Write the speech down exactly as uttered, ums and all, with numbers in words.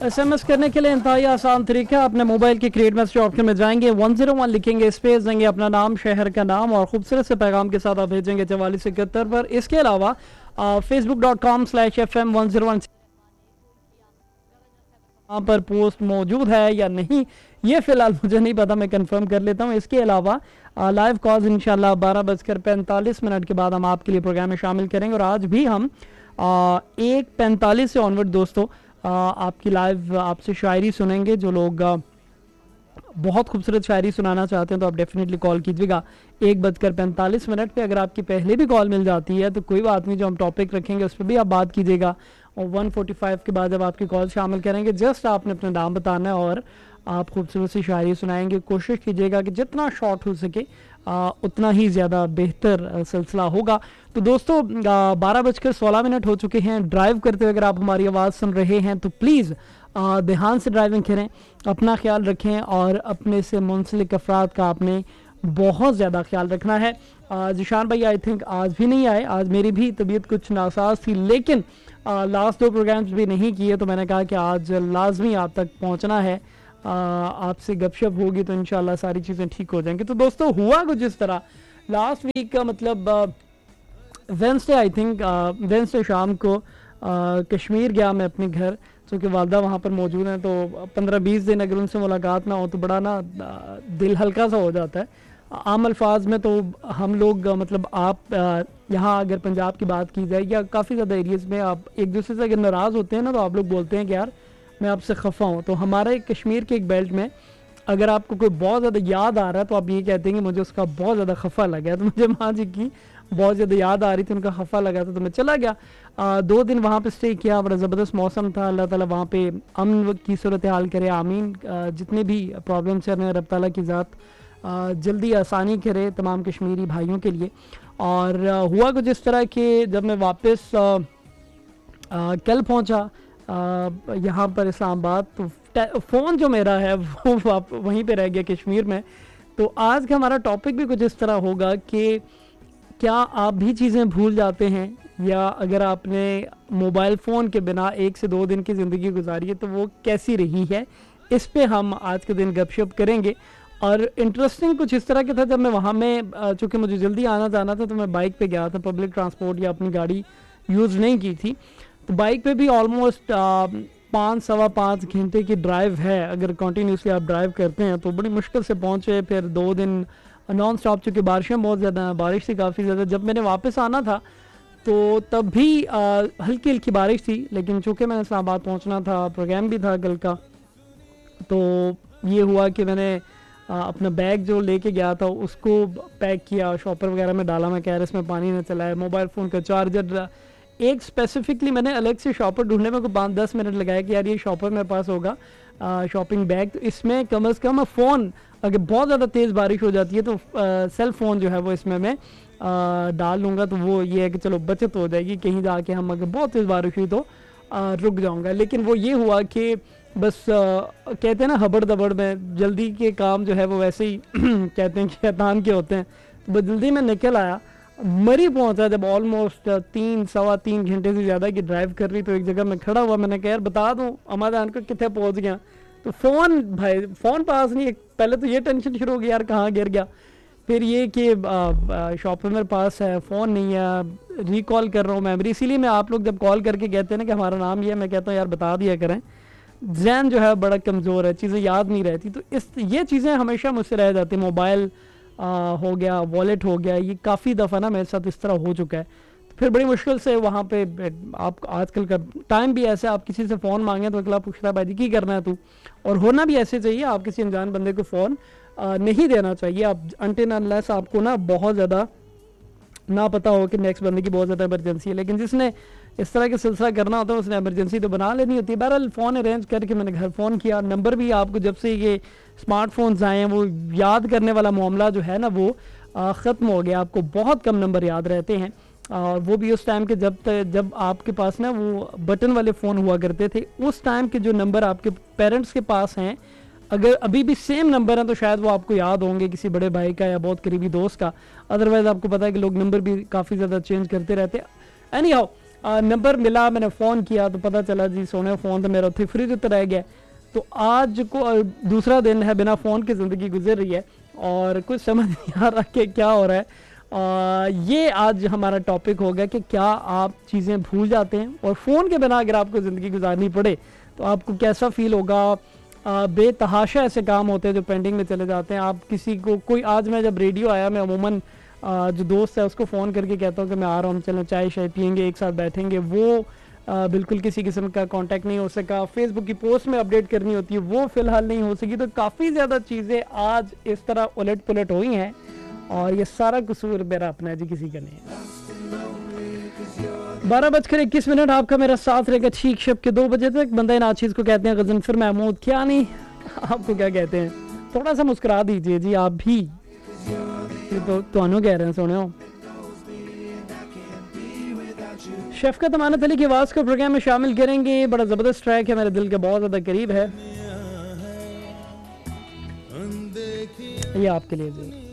SMS करने के लिए इंतहाई आसान तरीका, अपने मोबाइल के क्रिएट मैसेज ऑप्शन में जाएंगे, वन ज़ीरो वन लिखेंगे, स्पेस देंगे अपना नाम, शहर का नाम और खूबसूरत से पैगाम के साथ आप भेजेंगे चवालीस इकहत्तर पर। इसके अलावा Facebook dot com slash F M one zero one वहाँ पर पोस्ट मौजूद है या नहीं ये फ़िलहाल मुझे नहीं पता, मैं कंफर्म कर लेता हूँ। इसके अलावा लाइव कॉल्स इंशाल्लाह बारह बजकर पैंतालीस मिनट के बाद हम आपके लिए प्रोग्राम में शामिल करेंगे और आज भी हम आ, एक पैंतालीस से ऑनवर्ड दोस्तों आ, आपकी लाइव आपसे शायरी सुनेंगे। जो लोग आ, बहुत खूबसूरत शायरी सुनाना चाहते हैं तो आप डेफिनेटली कॉल कीजिएगा एक बजकर पैंतालीस मिनट पे। अगर आपकी पहले भी कॉल मिल जाती है तो कोई बात नहीं, जो हम टॉपिक रखेंगे उस पर भी आप बात कीजिएगा और वन फोर्टी फाइव के बाद जब आपकी कॉल शामिल करेंगे जस्ट आपने अपना नाम बताना है और आप खूबसूरत सी शायरी सुनाएंगे। कोशिश कीजिएगा कि जितना शॉर्ट हो सके आ, उतना ही ज़्यादा बेहतर सिलसिला होगा। तो दोस्तों बारह बजकर सोलह मिनट हो चुके हैं। ड्राइव करते हुए अगर आप हमारी आवाज़ सुन रहे हैं तो प्लीज़ ध्यान से ड्राइविंग करें, अपना ख्याल रखें और अपने से मुंसलिक अफराद का आपने बहुत ज़्यादा ख्याल रखना है। जिशान भाई आई थिंक आज भी नहीं आए, आज मेरी भी तबीयत कुछ नासाज थी, लेकिन लास्ट दो प्रोग्राम्स भी नहीं किए तो मैंने कहा कि आज लाजमी आप तक पहुंचना है, आपसे गपशप होगी तो इंशाल्लाह सारी चीज़ें ठीक हो जाएंगी। तो दोस्तों हुआ कुछ इस तरह, लास्ट वीक का मतलब वेंसडे आई थिंक वेंसडे शाम को आ, कश्मीर गया मैं अपने घर, क्योंकि वालदा वहाँ पर मौजूद हैं। तो पंद्रह बीस दिन अगर उनसे मुलाकात ना हो तो बड़ा ना दिल हल्का सा हो जाता है। आम अल्फाज में तो हम लोग मतलब आप यहाँ अगर पंजाब की बात की जाए या काफ़ी ज़्यादा एरियाज़ में आप एक दूसरे से अगर नाराज़ होते हैं ना तो आप लोग बोलते हैं कि यार मैं आपसे खफा हूँ। तो हमारे कश्मीर के एक बेल्ट में अगर आपको कोई बहुत ज़्यादा याद आ रहा है तो आप ये कहते हैं कि मुझे उसका बहुत ज़्यादा खफा लगा है। तो मुझे माँ जी की बहुत ज़्यादा याद आ रही थी, उनका खफा लगा था तो मैं चला गया। आ, दो दिन वहाँ पे स्टे किया, बड़ा ज़बरदस्त मौसम था। अल्लाह ताला वहाँ पे अमन की सूरत हाल करे, आमीन। जितने भी प्रॉब्लम चल रहे हैं रब ताला की ज़ात जल्दी आसानी करे तमाम कश्मीरी भाइयों के लिए। और आ, हुआ कुछ इस तरह कि जब मैं वापस आ, आ, कल पहुँचा यहाँ पर इस्लामाबाद तो फ़ोन जो मेरा है वो वहीं पे रह गया कश्मीर में। तो आज का हमारा टॉपिक भी कुछ इस तरह होगा कि क्या आप भी चीज़ें भूल जाते हैं, या अगर आपने मोबाइल फ़ोन के बिना एक से दो दिन की ज़िंदगी गुजारी है तो वो कैसी रही है, इस पे हम आज के दिन गपशप करेंगे। और इंटरेस्टिंग कुछ इस तरह के था, जब मैं वहाँ में चूँकि मुझे जल्दी आना जाना था तो मैं बाइक पे गया था, पब्लिक ट्रांसपोर्ट या अपनी गाड़ी यूज़ नहीं की थी। तो बाइक पे भी ऑलमोस्ट पाँच सवा पाँच घंटे की ड्राइव है। अगर कंटिन्यूसली आप ड्राइव करते हैं तो बड़ी मुश्किल से पहुँचे। फिर दो दिन नॉन स्टॉप, चूँकि बारिशें बहुत ज़्यादा, बारिश थी काफ़ी ज़्यादा। जब मैंने वापस आना था तो तब भी आ, हल्की हल्की बारिश थी, लेकिन चूँकि मैंने इस्लामाबाद पहुँचना था, प्रोग्राम भी था कल का, तो ये हुआ कि मैंने आ, अपना बैग जो लेके गया था उसको पैक किया, शॉपर वगैरह में डाला, मैं कैरिस में पानी न चलाया, मोबाइल फ़ोन का चार्जर, एक स्पेसिफिकली मैंने अलग से शॉपर ढूंढने में को पाँच दस मिनट लगाया कि यार ये शॉपर मेरे पास होगा, शॉपिंग बैग, तो इसमें कम अज़ कम फ़ोन, अगर बहुत ज़्यादा तेज़ बारिश हो जाती है तो सेल फ़ोन जो है वो इसमें मैं आ, डाल लूँगा, तो वो ये है कि चलो बचत हो जाएगी, कहीं जाके हम अगर बहुत तेज़ बारिश हुई तो आ, रुक जाऊँगा। लेकिन वो ये हुआ कि बस आ, कहते हैं ना हबड़ दबड़ में जल्दी के काम जो है वो वैसे ही कहते हैं कि शैतान के होते हैं। तो बस जल्दी में निकल आया, मरी पहुंचा जब ऑलमोस्ट तीन सवा तीन घंटे से ज़्यादा की ड्राइव कर रही, तो एक जगह मैं खड़ा हुआ, मैंने कहा यार बता दूं अम्मा जान को कितने पहुंच गया। तो फ़ोन भाई फ़ोन पास नहीं, पहले तो ये टेंशन शुरू हो गई यार कहाँ गिर गया, फिर ये कि शॉपर मेरे पास है, फ़ोन नहीं है, रिकॉल कर रहा हूँ मेमोरी। इसीलिए मैं आप लोग जब कॉल करके कहते हैं ना कि हमारा नाम ये है, मैं कहता हूँ यार बता दिया करें, जहन जो है बड़ा कमज़ोर है, चीज़ें याद नहीं रहती। तो इस ये चीज़ें हमेशा मुझसे रह जाती, मोबाइल आ, हो गया, वॉलेट हो गया, ये काफ़ी दफ़ा ना मेरे साथ इस तरह हो चुका है। तो फिर बड़ी मुश्किल से वहाँ पे आप, आजकल का टाइम भी ऐसे, आप किसी से फ़ोन मांगें तो अगला पूछता है भाई जी की करना है तू, और होना भी ऐसे चाहिए, आप किसी अनजान बंदे को फ़ोन नहीं देना चाहिए। आप अनटिल अनलेस आपको ना बहुत ज़्यादा ना पता हो कि नेक्स्ट बंदे की बहुत ज़्यादा इमरजेंसी है, लेकिन जिसने इस तरह के सिलसिला करना होता है उसने इमरजेंसी तो बना लेनी होती है। बहरहाल फ़ोन अरेंज करके मैंने घर फ़ोन किया, नंबर भी आपको जब से ये स्मार्टफोन्स आए हैं वो याद करने वाला मामला जो है ना वो ख़त्म हो गया, आपको बहुत कम नंबर याद रहते हैं। और वो भी उस टाइम के जब जब आपके पास ना वो बटन वाले फ़ोन हुआ करते थे, उस टाइम के जो नंबर आपके पेरेंट्स के पास हैं, अगर अभी भी सेम नंबर हैं तो शायद वो आपको याद होंगे किसी बड़े भाई का या बहुत करीबी दोस्त का। अदरवाइज़ आपको पता है कि लोग नंबर भी काफ़ी ज़्यादा चेंज करते रहते हैं। एनी हाउ नंबर मिला, मैंने फ़ोन किया तो पता चला जी सोने फ़ोन तो मेरा उत्थे फ्रिज उत्ते रह गया। तो आज को अ, दूसरा दिन है बिना फ़ोन की ज़िंदगी गुजर रही है और कुछ समझ नहीं आ रहा कि क्या हो रहा है। अ, ये आज हमारा टॉपिक होगा कि क्या आप चीज़ें भूल जाते हैं और फ़ोन के बिना अगर आपको ज़िंदगी गुजारनी पड़े तो आपको कैसा फ़ील होगा। अ, बेतहाशा ऐसे काम होते हैं जो पेंडिंग में चले जाते हैं। आप किसी को कोई आज मैं जब रेडियो आया मैं अमूमन अ, जो दोस्त है उसको फ़ोन करके कहता हूँ कि मैं आ रहा हूँ, चलो चाय शाय पियेंगे, एक साथ बैठेंगे। वो अ, बिल्कुल किसी किस्म का कांटेक्ट नहीं हो सका। फेसबुक की पोस्ट में अपडेट करनी होती है वो फ़िलहाल नहीं हो सकी। तो काफ़ी ज़्यादा चीज़ें आज इस तरह उलट पुलट हुई हैं और ये सारा कसूर मेरा अपना है जी, किसी का नहीं है। बारह बजकर इक्कीस मिनट आपका मेरा साथ रहेगा ठीक शब के दो बजे तक। बंदा नाचीज़ को कहते हैं गजनफर महमूद, क्या नहीं आपको क्या कहते हैं? थोड़ा सा मुस्कुरा दीजिए जी आप भी, तो तुहानू कह रहे हैं सुने हो। शफकत अमानत अली की आवाज़ को प्रोग्राम में शामिल करेंगे। बड़ा ज़बरदस्त ट्रैक है, मेरे दिल के बहुत ज़्यादा करीब है, ये आपके लिए जी।